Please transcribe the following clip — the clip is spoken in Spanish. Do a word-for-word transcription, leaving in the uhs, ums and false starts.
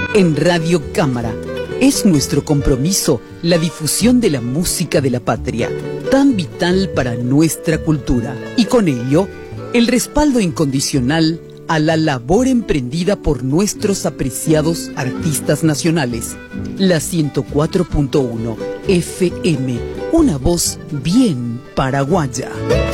En Radio Cámara es nuestro compromiso la difusión de la música de la patria, tan vital para nuestra cultura, y con ello el respaldo incondicional a la labor emprendida por nuestros apreciados artistas nacionales. La ciento cuatro punto uno F M, una voz bien paraguaya.